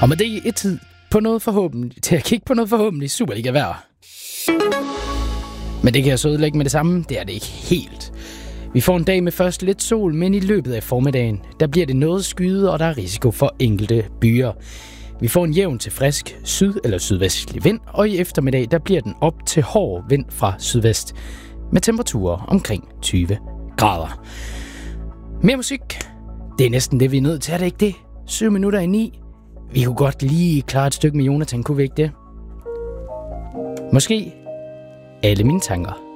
Og med det er tid på noget forhåbentlig, til at kigge på noget forhåbentlig Superliga-vejr. Men det kan jeg så ødelægge med det samme. Det er det ikke helt. Vi får en dag med først lidt sol, men i løbet af formiddagen, der bliver det noget skyet, og der er risiko for enkelte byer. Vi får en jævn til frisk syd- eller sydvestlig vind, og i eftermiddag, der bliver den op til hård vind fra sydvest, med temperaturer omkring 20 grader. Mere musik. Det er næsten det, vi er nødt til, er det ikke det? 7 minutter i 9. Vi kunne godt lige klare et stykke med Jonathan, kunne vi ikke det? Måske alle mine tanker.